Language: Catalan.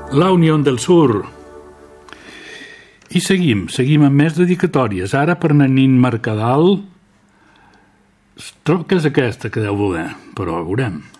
La Unión del Sur. I seguim amb més dedicatòries. Ara per Nanin Mercadal. Trobo que és aquesta que deu voler, però ho veurem.